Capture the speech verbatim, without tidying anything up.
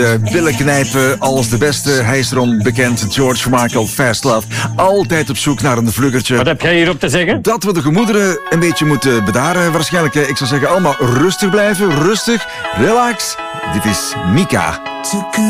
Uh, billen knijpen als de beste. Hij is erom bekend. George Michael, Fast Love. Altijd op zoek naar een vluggertje. Wat heb jij hierop te zeggen? Dat we de gemoederen een beetje moeten bedaren waarschijnlijk. Ik zou zeggen, allemaal rustig blijven. Rustig. Relax. Dit is Mika.